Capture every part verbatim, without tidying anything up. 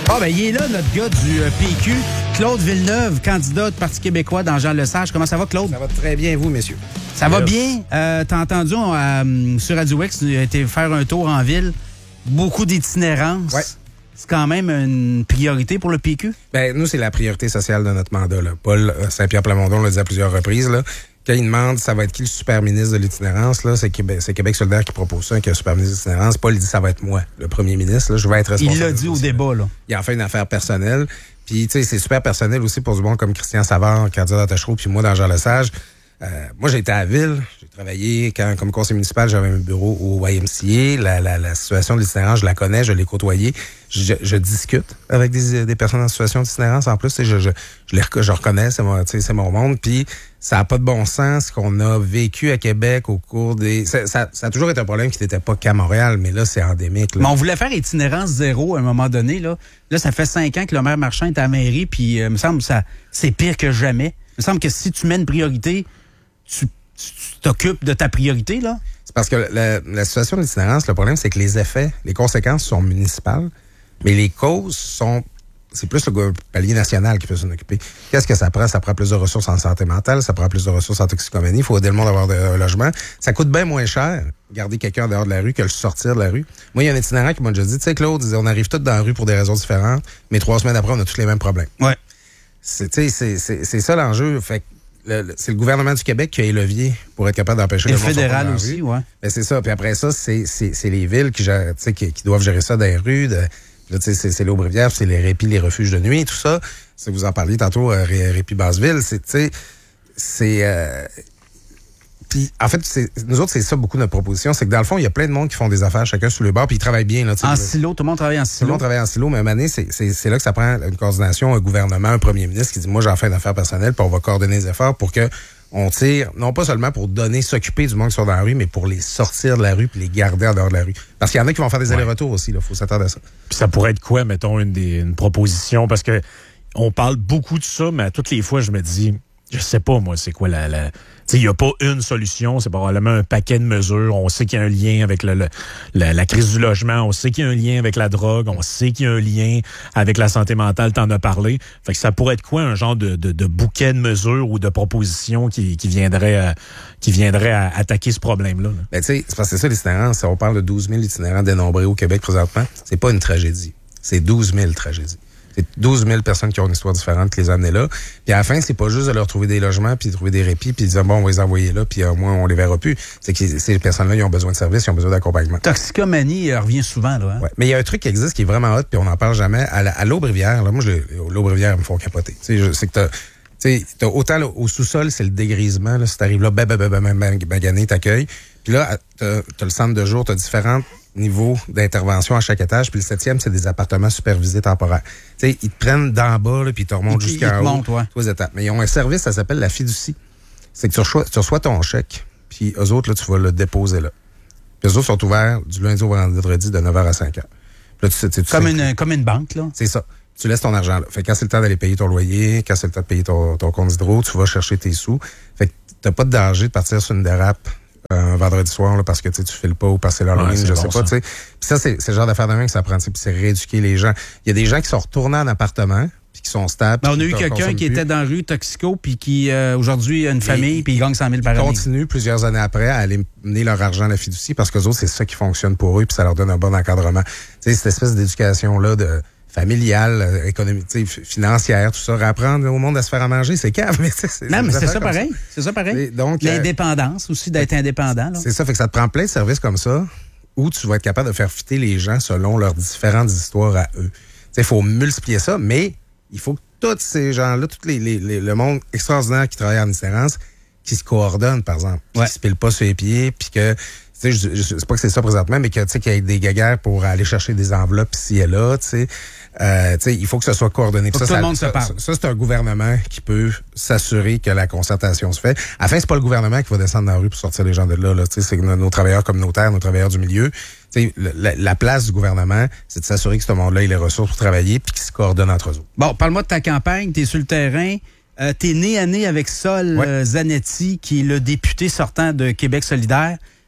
Ah, ben, il est là, notre gars du euh, P Q, Claude Villeneuve, candidat du Parti québécois dans Jean-Lesage. Comment ça va, Claude? Ça va très bien, vous, messieurs. Ça va bien. Euh, T'as entendu, on, euh, sur Radio X, tu as été faire un tour en ville. Beaucoup d'itinérance. Ouais. C'est quand même une priorité pour le P Q? Ben, nous, c'est la priorité sociale de notre mandat, là. Paul Saint-Pierre Plamondon l'a dit à plusieurs reprises, là. Quand il demande ça va être qui le super ministre de l'itinérance, là, c'est Québec, c'est Québec solidaire qui propose ça, qui est le super ministre de l'itinérance. Paul il dit ça va être moi, le premier ministre. Là, je vais être responsable. Il l'a dit au débat, là. Il en fait une affaire personnelle. Puis, tu sais, c'est super personnel aussi pour du monde comme Christian Savard, candidat à Tachereau, puis moi dans Jean-Lesage. Euh, moi, j'ai été à la ville. J'ai travaillé quand, comme conseiller municipal, j'avais un bureau au Y M C A. La, la, la situation de l'itinérance, je la connais, je l'ai côtoyée. Je, je discute avec des, des personnes en situation d'itinérance. En plus, je, je, je les je reconnais, c'est mon, c'est mon monde. Puis, ça n'a pas de bon sens ce qu'on a vécu à Québec au cours des... Ça, ça, ça a toujours été un problème qui n'était pas qu'à Montréal, mais là, c'est endémique. Là. Mais on voulait faire itinérance zéro à un moment donné. Là, là ça fait cinq ans que le maire Marchand est à la mairie, puis euh, il me semble que ça, c'est pire que jamais. Il me semble que si tu mets une priorité, tu, tu t'occupes de ta priorité, là. C'est parce que la, la situation de l'itinérance, le problème, c'est que les effets, les conséquences sont municipales, mais les causes sont... C'est plus le palier national qui peut s'en occuper. Qu'est-ce que ça prend? Ça prend plus de ressources en santé mentale, ça prend plus de ressources en toxicomanie, il faut aider le monde à avoir un logement. Ça coûte bien moins cher, garder quelqu'un dehors de la rue, que le sortir de la rue. Moi, il y a un itinérant qui m'a déjà dit, tu sais, Claude, on arrive tous dans la rue pour des raisons différentes, mais trois semaines après, on a tous les mêmes problèmes. Ouais. C'est, tu sais, c'est, c'est, c'est ça l'enjeu. Fait que le, le, c'est le gouvernement du Québec qui a les leviers pour être capable d'empêcher Et le le monde de sortir fédéral dans la aussi, rue. ouais. Ben, c'est ça. Puis après ça, c'est, c'est, c'est les villes qui, gèrent, tu sais, qui, qui doivent gérer ça dans les rues. De, Là, c'est, c'est l'Aubrivière, c'est les répits, les refuges de nuit, tout ça. Si vous en parliez tantôt, euh, Répit Basseville, c'est, tu sais, c'est... Euh... Puis, en fait, c'est, nous autres, c'est ça beaucoup notre proposition, c'est que dans le fond, il y a plein de monde qui font des affaires, chacun sous le bord, puis ils travaillent bien. Là, en le... silo, tout le monde travaille en silo. Tout le monde travaille en silo, mais à un moment donné, c'est, c'est, c'est là que ça prend une coordination, un gouvernement, un premier ministre qui dit, moi, j'en fais une affaire personnelle, puis on va coordonner les efforts pour que on tire, non pas seulement pour donner, s'occuper du monde qui sont dans la rue, mais pour les sortir de la rue puis les garder en dehors de la rue. Parce qu'il y en a qui vont faire des ouais. allers-retours aussi, il faut s'attendre à ça. Puis ça pourrait être quoi, mettons, une, des, une proposition? Parce que on parle beaucoup de ça, mais à toutes les fois, je me dis, je sais pas, moi, c'est quoi la... la... Tu sais, il n'y a pas une solution, c'est probablement un paquet de mesures. On sait qu'il y a un lien avec le, le, la, la crise du logement, on sait qu'il y a un lien avec la drogue, on sait qu'il y a un lien avec la santé mentale, t'en as parlé. Fait que ça pourrait être quoi, un genre de, de, de bouquet de mesures ou de propositions qui, qui viendrait à, qui viendrait à attaquer ce problème-là? Là? Ben, tu sais, c'est parce que c'est ça l'itinérance. On parle de douze mille itinérants dénombrés au Québec présentement. C'est pas une tragédie. C'est douze mille tragédies. C'est douze mille personnes qui ont une histoire différente qui les amener là. Puis à la fin, c'est pas juste de leur trouver des logements, puis de trouver des répits, puis de dire, bon, on va les envoyer là, puis au moins, on les verra plus. C'est que ces personnes-là, ils ont besoin de services, ils ont besoin d'accompagnement. Toxicomanie euh, revient souvent, là. Hein? Ouais. Mais il y a un truc qui existe qui est vraiment hot, puis on n'en parle jamais. À, la, à l'Aubrivière, là, moi, je, l'Aubrivière, ils me font capoter. Tu sais, c'est que t'as, tu sais, t'as autant là, au sous-sol, c'est le dégrisement, là. Si t'arrives là, ben, ben, ben, ben, ben, bagané, t'accueilles. Puis là, t'as, t'as le centre de jour, t'as différentes niveau d'intervention à chaque étage, puis le septième, c'est des appartements supervisés temporaires. Tu sais, ils te prennent d'en bas, là, puis ils te remontent ils, jusqu'en ils haut. Montent, ouais. Trois étapes. Mais ils ont un service, ça s'appelle la fiducie. C'est que tu reçois, tu reçois ton chèque, puis eux autres, là, tu vas le déposer là. Puis eux autres sont ouverts du lundi au vendredi de neuf heures à cinq heures. Puis là, tu sais, tu comme, sais, une, comme une banque, là. C'est ça. Tu laisses ton argent là. Fait que quand c'est le temps d'aller payer ton loyer, quand c'est le temps de payer ton, ton compte d'hydro, tu vas chercher tes sous. Fait que t'as pas de danger de partir sur une dérape un vendredi soir là, parce que tu files pas ou parce que c'est l'Halloween, ouais, je bon, sais pas. Puis ça, c'est, c'est le genre d'affaire de main que ça prend. Puis c'est rééduquer les gens. Il y a des gens qui sont retournés en appartement puis qui sont stables. Ben, on a eu quelqu'un qui plus. était dans la rue toxico puis qui euh, aujourd'hui a une famille puis il gagne cent mille par année. Ils continuent plusieurs années après à aller mener leur argent à la fiducie parce que les autres, c'est ça qui fonctionne pour eux puis ça leur donne un bon encadrement. Tu sais, cette espèce d'éducation-là de familiale, économique, financière, tout ça, réapprendre au monde à se faire à manger, c'est cave, mais c'est Non, mais c'est ça pareil. Ça. C'est ça pareil. Donc, l'indépendance euh, aussi, d'être indépendant. Là. C'est ça, fait que ça te prend plein de services comme ça où tu vas être capable de faire fitter les gens selon leurs différentes histoires à eux. Il faut multiplier ça, mais il faut que tous ces gens-là, tout les, les, les, le monde extraordinaire qui travaille en itinérance, qui se coordonnent, par exemple, ouais. qui se pilent pas sur les pieds, puis que tu sais, je, je, je sais pas que c'est ça présentement, mais que tu sais qu'il y ait des gaguères pour aller chercher des enveloppes ici et là, tu sais. Euh, tu sais, il faut que ce soit coordonné. Faut ça, que tout ça, le monde ça, se parle. Ça, ça, c'est un gouvernement qui peut s'assurer que la concertation se fait. À la fin, c'est pas le gouvernement qui va descendre dans la rue pour sortir les gens de là. là. Tu sais, c'est nos, nos travailleurs communautaires, nos travailleurs du milieu. Tu sais, la, la place du gouvernement, c'est de s'assurer que ce monde-là ait les ressources pour travailler puis qu'ils se coordonnent entre eux. Bon, parle-moi de ta campagne. T'es sur le terrain. Euh, t'es nez à nez avec Sol ouais. euh, Zanetti, qui est le député sortant de Québec solidaire.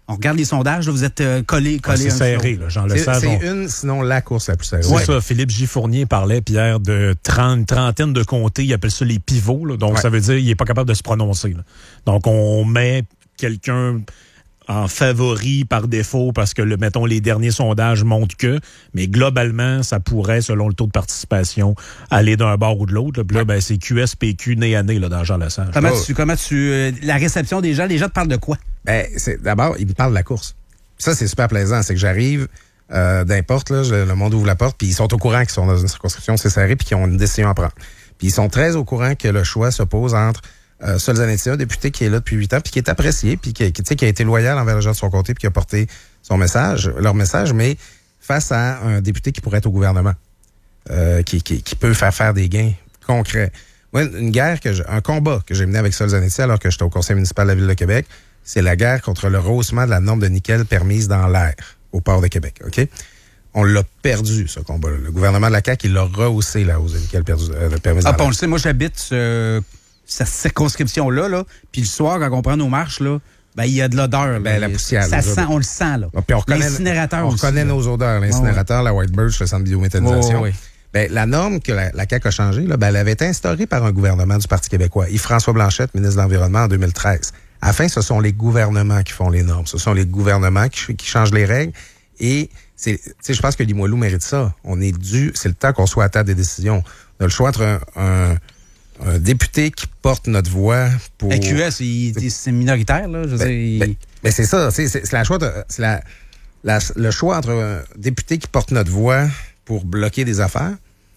on regarde les sondages, là, vous êtes euh, collés, collés. Ouais, c'est serré, là, Jean Lesage. C'est on... une, sinon la course la plus serrée. C'est Ouais. ça. Philippe J. Fournier parlait, Pierre, de trente, trentaine de comtés. Il appelle ça les pivots. Là. Donc, ouais. ça veut dire qu'il n'est pas capable de se prononcer. Là. Donc, on met quelqu'un en favori par défaut parce que, le, mettons, les derniers sondages montrent que, mais globalement, ça pourrait, selon le taux de participation, aller d'un bord ou de l'autre. Là. Puis là, ben, c'est Q S P Q nez à nez là, dans Jean Lesage. Comment Oh. tu, comment tu, euh, la réception des gens, les gens te parlent de quoi? Ben, c'est, d'abord, il me parle de la course. Ça, c'est super plaisant. C'est que j'arrive euh, d'importe, là, je, le monde ouvre la porte, puis ils sont au courant qu'ils sont dans une circonscription, c'est serré, puis qu'ils ont une décision à prendre. Puis ils sont très au courant que le choix se pose entre euh, Sol Zanetti, un député qui est là depuis huit ans, puis qui est apprécié, puis qui, qui, qui a été loyal envers les gens de son côté, puis qui a porté son message, leur message, mais face à un député qui pourrait être au gouvernement, euh, qui, qui, qui peut faire faire des gains concrets. Moi, une guerre, que je, un combat que j'ai mené avec Sol Zanetti alors que j'étais au conseil municipal de la Ville de Québec, c'est la guerre contre le rehaussement de la norme de nickel permise dans l'air au port de Québec. OK? On l'a perdu, ce combat-là. Le gouvernement de la C A Q, il l'a rehaussé, la hausse de nickel perdu, euh, permise Ah, dans on l'air. le sait, moi, j'habite euh, cette circonscription-là, là, puis le soir, quand on prend nos marches, là, ben, il y a de l'odeur. Ben, là. la poussière, Ça là, sent, là. on le sent, là. Ah, puis on reconnaît, L'incinérateur on aussi. reconnaît là. nos odeurs. L'incinérateur, la White Birch, le centre de biométhanisation. Oh, oui. Ben, la norme que la, la C A Q a changée, là, ben, elle avait été instaurée par un gouvernement du Parti québécois. Yves-François Blanchette, ministre de l'Environnement en deux mille treize. À la fin, ce sont les gouvernements qui font les normes. Ce sont les gouvernements qui, qui changent les règles. Et c'est, tu sais, je pense que Limoilou mérite ça. On est dû, c'est le temps qu'on soit à table des décisions. On a le choix entre un, un, un député qui porte notre voix pour... Le Q S, il- il- c'est minoritaire, là. Je veux Ben, dire, il- ben, ben, c'est ça, c'est, c'est, c'est la choix de- c'est la, la- le choix entre un député qui porte notre voix pour bloquer des affaires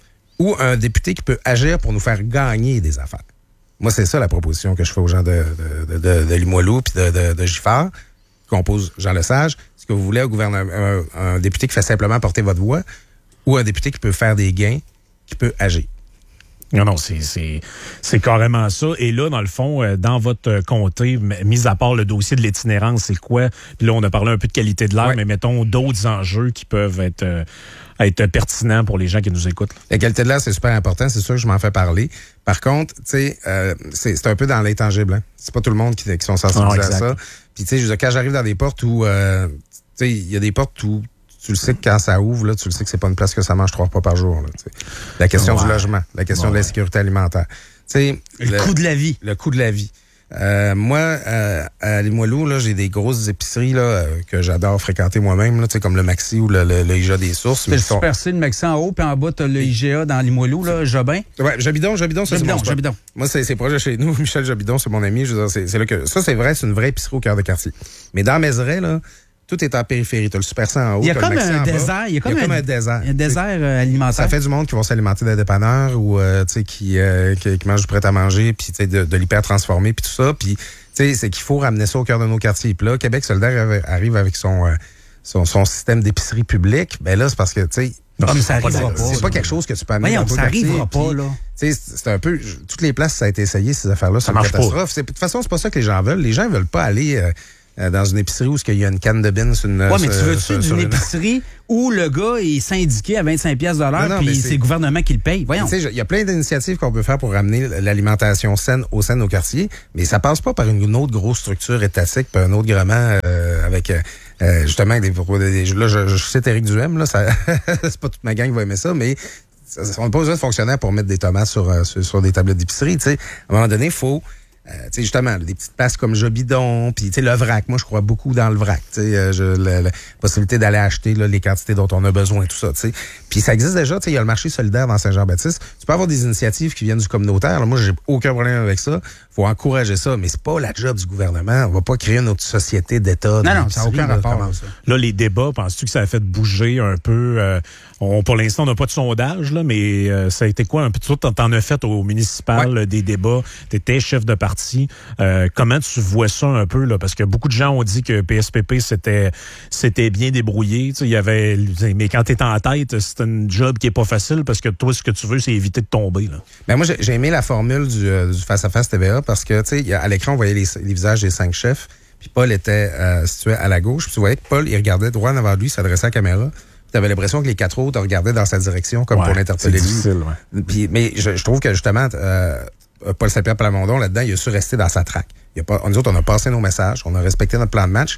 ou un député qui peut agir pour nous faire gagner des affaires. Moi, c'est ça la proposition que je fais aux gens de, de, de, de, de Limoilou puis de, de, de Giffard, qui compose Jean Lesage. Est-ce que vous voulez un, gouvernement, un, un député qui fait simplement porter votre voix ou un député qui peut faire des gains, qui peut agir? Non, non, c'est, c'est, c'est carrément ça. Et là, dans le fond, euh, dans votre euh, comté, m- mis à part le dossier de l'itinérance, c'est quoi? Puis là, on a parlé un peu de qualité de l'air, Ouais. mais mettons d'autres enjeux qui peuvent être, euh, être pertinents pour les gens qui nous écoutent. Là. La qualité de l'air, c'est super important. C'est sûr que je m'en fais parler. Par contre, tu sais, euh, c'est, c'est un peu dans l'intangible. Hein. C'est pas tout le monde qui, qui sont sensibilisés Ah, à exact. ça. Puis, tu sais, je veux dire, quand j'arrive dans des portes où, euh, tu sais, il y a des portes où tu le sais que quand ça ouvre, là, tu le sais que c'est pas une place que ça mange trois fois par jour. Là, tu sais. La question Ouais. du logement, la question Ouais. de la sécurité alimentaire. Tu sais, le, coût de la vie. le coût de la vie. Euh, moi, euh, à Limoilou, là, j'ai des grosses épiceries là, euh, que j'adore fréquenter moi-même, là, tu sais, comme le Maxi ou le, le, le I G A des Sources. C'est mais le ils sont- Super C, le Maxi en haut, puis en bas, t'as le I G A dans Limoilou, là, Jobin. Ouais, Jobidon, Jobidon, ça, c'est Jobidon, mon spot. Jobidon. Moi, c'est, c'est proche de chez nous. Michel Jobidon, c'est mon ami. Je veux dire, c'est, c'est là que, ça, c'est vrai, c'est une vraie épicerie au cœur de quartier. Mais dans Mézeray, là, tout est en périphérie. T'as le Super cent en haut. Il y a t'as comme le Maxi un en bas. désert. Il y a comme, Il y a comme un désert. Un désert euh, alimentaire. Ça fait du monde qui vont s'alimenter d'un dépanneur ou, euh, tu sais, qui, euh, qui, qui mange du prêt à manger, puis, tu sais, de, de l'hyper transformé, puis tout ça. Puis, tu sais, c'est qu'il faut ramener ça au cœur de nos quartiers. Puis là, Québec solidaire arrive- arrive avec son, euh, son, son système d'épicerie publique. Ben là, c'est parce que, tu sais, Ah, mais ça arrivera c'est, pas. c'est pas quelque chose que tu peux amener Voyons, dans ton ça quartier, arrivera pas, puis, là. tu sais, c'est un peu... je- Toutes les places, ça a été essayé, ces affaires-là. C'est une marche pas. catastrophe. C'est, de toute façon, c'est pas ça que les gens veulent. Les gens veulent pas aller euh, euh, dans une épicerie où il y a une canne de bine sur une... Ouais, mais tu sur- veux-tu sur- sur d'une une- épicerie où le gars est syndiqué à vingt-cinq piastres de l'heure, Non, non, mais puis c'est- c'est le gouvernement qui le paye? Voyons. Tu sais, il y a plein d'initiatives qu'on peut faire pour ramener l'alimentation saine au sein de nos quartiers, mais ça passe pas par une autre grosse structure étatique, par un autre gouvernement euh, avec euh, justement des, des, des- là je, je cite Éric Duhem, là, ça, c'est pas toute ma gang qui va aimer ça, mais ça, on n'a pas besoin de fonctionnaires pour mettre des tomates sur, euh, sur, sur des tablettes d'épicerie. Tu sais, à un moment donné, il faut Euh, tu sais, justement, des petites places comme Jobidon, puis tu sais, le vrac. Moi, je crois beaucoup dans le vrac. Tu sais, euh, je, la, la possibilité d'aller acheter là, les quantités dont on a besoin, tout ça. Tu sais, puis ça existe déjà. Tu sais, il y a le marché solidaire dans Saint-Jean-Baptiste. Tu peux avoir des initiatives qui viennent du communautaire. Là, moi, j'ai aucun problème avec ça. Faut encourager ça, mais c'est pas la job du gouvernement. On va pas créer une autre société d'État. Non, non, ça n'a aucun rapport. Là, ça. Là, les débats, penses-tu que ça a fait bouger un peu? Euh, on, pour l'instant, on n'a pas de sondage, là, mais euh, ça a été quoi un peu? Toi, t'en as fait au municipal Ouais. des débats. T'étais chef de parti. Euh, comment tu vois ça un peu? Là? Parce que beaucoup de gens ont dit que P S P P, c'était c'était bien débrouillé. Tu sais, il y avait, mais quand t'es en tête, c'est un job qui est pas facile parce que toi, ce que tu veux, c'est éviter de tomber. Là. Ben moi, j'ai, j'ai aimé la formule du, euh, du face-à-face T V A parce que, tu sais, il y a- à l'écran, on voyait les, les visages des cinq chefs. Puis Paul était euh, situé à la gauche. Puis tu voyais que Paul, il regardait droit en avant de lui, s'adressait à la caméra. Tu avais l'impression que les quatre autres regardaient dans sa direction comme Ouais, pour l'interpeller. c'est lui. difficile, ouais. Puis, mais je, je trouve que justement, euh, Paul Saint-Pierre Plamondon, là-dedans, il a su rester dans sa traque. Il a pas, nous autres, on a passé nos messages, on a respecté notre plan de match.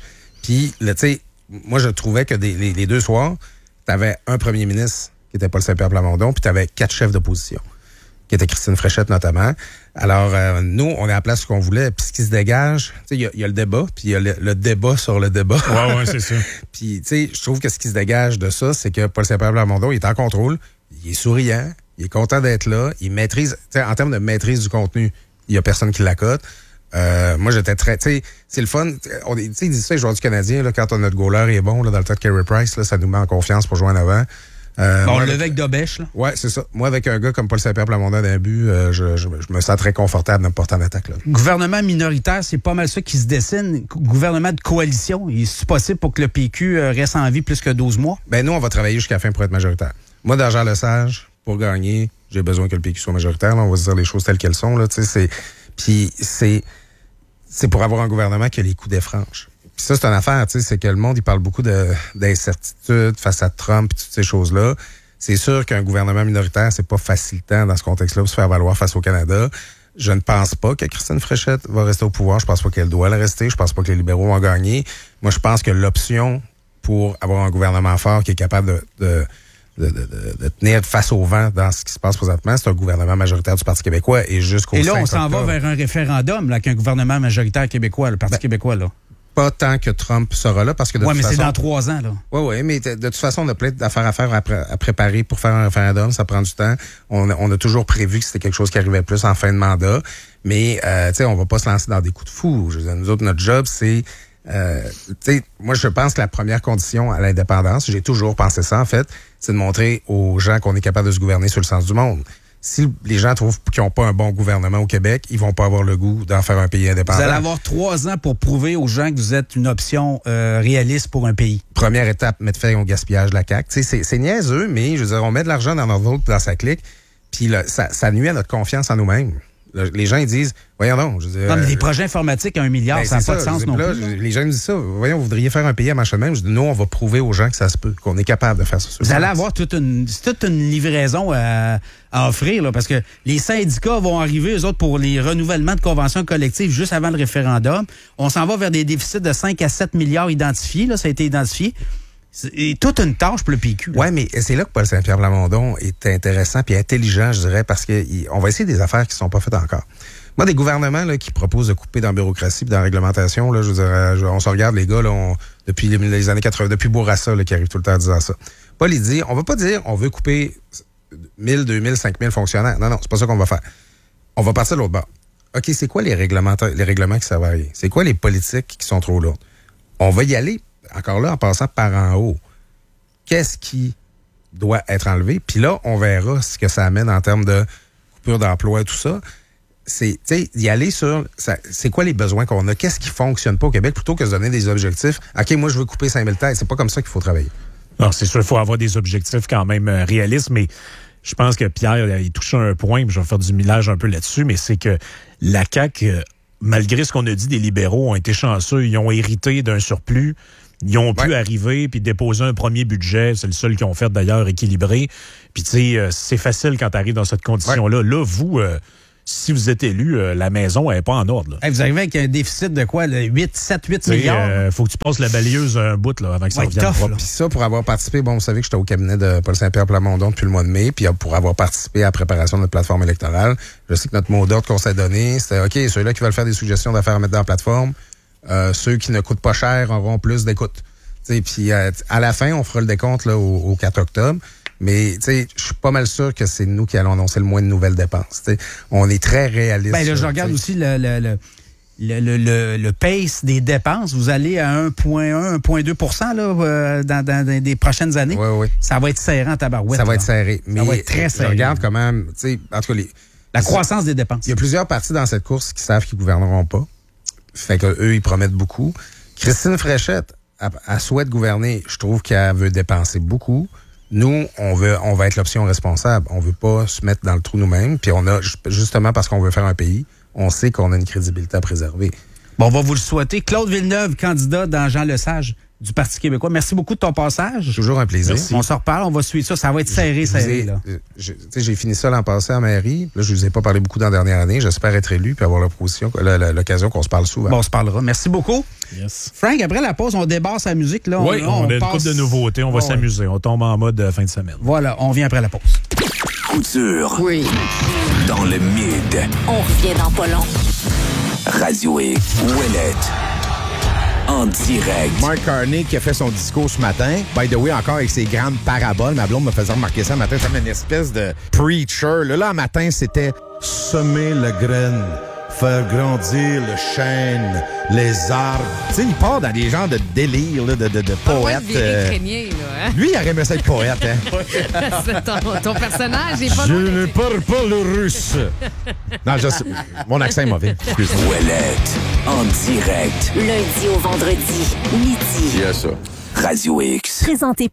Puis, tu sais, moi, je trouvais que des, les, les deux soirs, t'avais un premier ministre qui était Paul Saint-Pierre Plamondon, puis t'avais quatre chefs d'opposition, qui était Christine Fréchette notamment. Alors, euh, nous, on est à la place qu'on voulait. Puis ce qui se dégage, tu sais, il y, y a le débat, puis il y a le, le débat sur le débat. Ouais, ouais, c'est ça. Puis, tu sais, je trouve que ce qui se dégage de ça, c'est que Paul Saint-Pierre Plamondon, il est en contrôle, il est souriant, il est content d'être là, il maîtrise, tu sais, en termes de maîtrise du contenu, il y a personne qui l'accote. Euh, moi, j'étais très, tu sais, c'est le fun. On, tu sais, ils disent ça, les joueurs du Canadien, là, quand on, notre goaler est bon, là, dans le tas de Carey Price, là, ça nous met en confiance pour jouer en avant. Euh, bon, le avec Dobèche, là. Ouais, c'est ça. Moi, avec un gars comme Paul Saint-Pierre Plamondon d'un but, euh, je, je, je me sens très confortable de me porter en attaque, là. Gouvernement minoritaire, c'est pas mal ça qui se dessine. Gouvernement de coalition, est-ce possible pour que le P Q reste en vie plus que douze mois? Ben, nous, on va travailler jusqu'à la fin pour être majoritaire. Moi, dans Jean Lesage, pour gagner, j'ai besoin que le P Q soit majoritaire, là. On va se dire les choses telles qu'elles sont, là. Tu sais, c'est, puis c'est, c'est pour avoir un gouvernement qui a les coups des franches. Puis ça, c'est une affaire, tu sais, c'est que le monde, il parle beaucoup de, d'incertitude face à Trump et toutes ces choses-là. C'est sûr qu'un gouvernement minoritaire, c'est pas facilitant dans ce contexte-là pour se faire valoir face au Canada. Je ne pense pas que Christine Fréchette va rester au pouvoir. Je pense pas qu'elle doit le rester. Je pense pas que les libéraux vont gagner. Moi, je pense que l'option pour avoir un gouvernement fort qui est capable de, de De, de, de, de tenir face au vent dans ce qui se passe présentement, c'est un gouvernement majoritaire du Parti québécois et jusqu'au Et là, on s'en va vers un référendum là, avec un gouvernement majoritaire québécois, le Parti ben, québécois, là. Pas tant que Trump sera là, parce que de ouais, toute façon... Oui, mais c'est dans trois ans, là. Oui, oui, mais de, de toute façon, on a plein d'affaires à faire à, à préparer pour faire un référendum. Ça prend du temps. On, on a toujours prévu que c'était quelque chose qui arrivait plus en fin de mandat. Mais, euh, tu sais, on va pas se lancer dans des coups de fou. Je veux dire, nous autres, notre job, c'est... Euh, tu sais, moi, je pense que la première condition à l'indépendance, j'ai toujours pensé ça, en fait, c'est de montrer aux gens qu'on est capable de se gouverner sur le sens du monde. Si les gens trouvent qu'ils n'ont pas un bon gouvernement au Québec, ils vont pas avoir le goût d'en faire un pays indépendant. Vous allez avoir trois ans pour prouver aux gens que vous êtes une option euh, réaliste pour un pays. Première étape, mettre fin au gaspillage de la C A Q. Tu sais, c'est, c'est niaiseux, mais je veux dire, on met de l'argent dans notre vote, dans sa clique, puis là, ça, ça nuit à notre confiance en nous-mêmes. Là, les gens, ils disent, voyons donc. Je veux dire, non, mais des projets informatiques à un milliard, ben, ça n'a pas de sens non là, plus. Les gens me disent ça. Voyons, vous voudriez faire un pays à marche de même. Je dis, nous, on va prouver aux gens que ça se peut, qu'on est capable de faire ça. Vous allez avoir toute une, toute une livraison à, à offrir, là, parce que les syndicats vont arriver, eux autres, pour les renouvellements de conventions collectives juste avant le référendum. On s'en va vers des déficits de cinq à sept milliards identifiés, là, ça a été identifié. C'est toute une tâche pour le P Q. Oui, mais c'est là que Paul Saint-Pierre Plamondon est intéressant puis intelligent, je dirais, parce qu'on va essayer des affaires qui ne sont pas faites encore. Moi, des gouvernements là, qui proposent de couper dans la bureaucratie et dans la réglementation, là, je veux dire, je, on se regarde, les gars, là, on, depuis les, les années quatre-vingts, depuis Bourassa, là, qui arrive tout le temps en disant ça. Paul, il dit, on va pas dire on veut couper mille, deux mille, cinq mille fonctionnaires. Non, non, c'est pas ça qu'on va faire. On va partir de l'autre bord. OK, c'est quoi les règlements, les règlements qui servent à rien? C'est quoi les politiques qui sont trop lourdes? On va y aller, encore là, en passant par en haut. Qu'est-ce qui doit être enlevé? Puis là, on verra ce que ça amène en termes de coupure d'emploi et tout ça. C'est, tu sais, y aller sur, ça, c'est quoi les besoins qu'on a? Qu'est-ce qui fonctionne pas au Québec? Plutôt que de se donner des objectifs. OK, moi, je veux couper cinq mille têtes. C'est pas comme ça qu'il faut travailler. Non, c'est sûr, il faut avoir des objectifs quand même euh, réalistes, mais je pense que Pierre, il touche un point, puis je vais faire du millage un peu là-dessus, mais c'est que la C A Q, euh, malgré ce qu'on a dit des libéraux, ont été chanceux. Ils ont hérité d'un surplus. Ils ont pu ouais. arriver puis déposer un premier budget. C'est le seul qu'ils ont fait, d'ailleurs, équilibré. Puis, tu sais, euh, c'est facile quand tu arrives dans cette condition-là. Ouais. Là, vous... Euh, si vous êtes élu, euh, la maison n'est pas en ordre. Là. Hey, vous arrivez avec un déficit de quoi? Là, huit, sept, huit milliards? Il euh, faut que tu passes la balayeuse un bout là, avant que ça ouais, revienne propre. Puis ça, pour avoir participé, bon, vous savez que j'étais au cabinet de Paul Saint-Pierre Plamondon depuis le mois de mai, puis pour avoir participé à la préparation de notre plateforme électorale, je sais que notre mot d'ordre qu'on s'est donné, c'était OK, ceux-là qui veulent faire des suggestions d'affaires à mettre dans la plateforme, euh, ceux qui ne coûtent pas cher auront plus d'écoute. Puis euh, à la fin, on fera le décompte là, au, au quatre octobre. Mais, tu sais, je suis pas mal sûr que c'est nous qui allons annoncer le moins de nouvelles dépenses. T'sais. On est très réaliste. Ben là, je regarde t'sais. aussi le, le, le, le, le, le pace des dépenses. Vous allez à un virgule un, un virgule deux pour cent là, euh, dans, dans, dans les prochaines années. Oui, oui. Ça va être serré en tabarouette. Ça va là. être serré. Mais ça va être très serré. Je regarde quand même, tu sais, en tout cas, les, la croissance des dépenses. Il y a plusieurs partis dans cette course qui savent qu'ils gouverneront pas. Fait que eux, ils promettent beaucoup. Christine Fréchette, elle, elle souhaite gouverner. Je trouve qu'elle veut dépenser beaucoup. Nous, on veut, on va être l'option responsable. On veut pas se mettre dans le trou nous-mêmes. Puis on a, justement parce qu'on veut faire un pays, on sait qu'on a une crédibilité à préserver. Bon, on va vous le souhaiter. Claude Villeneuve, candidat dans Jean Lesage. du Parti québécois. Merci beaucoup de ton passage. Toujours un plaisir. Merci. On se reparle, on va suivre ça. Ça va être serré, Je- je vous serré. ai- Là. je- tu sais, J'ai fini ça l'an passé en mairie. Là, je vous ai pas parlé beaucoup dans la dernière année. J'espère être élu puis avoir l'opposition- la- la- l'occasion qu'on se parle souvent. Bon, on se parlera. Merci beaucoup. Yes. Frank, après la pause, on débarre sa musique. Là. Oui, là, on, a une passe- couple de nouveautés. On va Ah, ouais. s'amuser. On tombe en mode euh, fin de semaine. Voilà, on vient après la pause. Couture Oui. dans le mid. On revient dans pas long. Radio X. Ouellette. En direct. Mark Carney qui a fait son discours ce matin. By the way, encore avec ses grandes paraboles. Ma blonde me faisait remarquer ça le matin. C'est comme une espèce de preacher. Là, là, un matin, c'était semer la graine, faire grandir le chêne, les arbres. Tu sais, il part dans des genres de délire, là, de, de, de Pas loin poète. de virer euh, craignien, là, hein? Lui, il aurait aimé ça être poète, hein? C'est ton, ton personnage est pas Je loin ne d'être- parle pas le russe. Non, je sais- mon accent est mauvais. Excuse-moi. Ouellette. En direct. Lundi au vendredi, midi. Radio X. Présenté